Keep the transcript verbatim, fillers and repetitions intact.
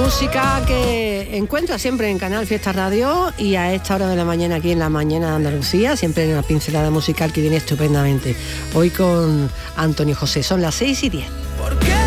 música que encuentra siempre en Canal Fiesta Radio y a esta hora de la mañana aquí en la mañana de Andalucía, siempre en una pincelada musical que viene estupendamente. Hoy con Antonio José, son las seis y diez.